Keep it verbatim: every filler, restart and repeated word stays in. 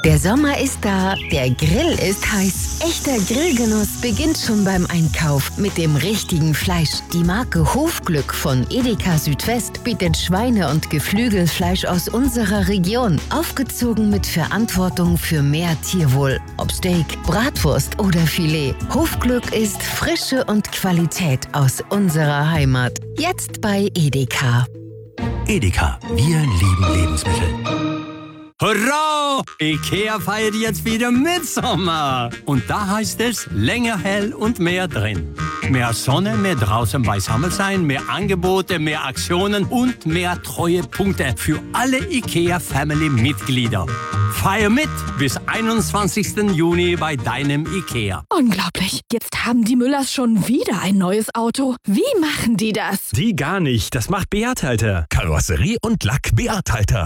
Der Sommer ist da, der Grill ist heiß. Echter Grillgenuss beginnt schon beim Einkauf mit dem richtigen Fleisch. Die Marke Hofglück von Edeka Südwest bietet Schweine- und Geflügelfleisch aus unserer Region, aufgezogen mit Verantwortung für mehr Tierwohl. Ob Steak, Bratwurst oder Filet. Hofglück ist Frische und Qualität aus unserer Heimat. Jetzt bei Edeka. Edeka, wir lieben Lebensmittel. Hurra! IKEA feiert jetzt wieder Mitsommer. Und da heißt es länger hell und mehr drin. Mehr Sonne, mehr draußen beisammen sein, mehr Angebote, mehr Aktionen und mehr Treuepunkte für alle IKEA-Family-Mitglieder. Feier mit bis einundzwanzigsten Juni bei deinem IKEA. Unglaublich. Jetzt haben die Müllers schon wieder ein neues Auto. Wie machen die das? Die gar nicht. Das macht Beat Halter. Karosserie und Lack Beat Halter.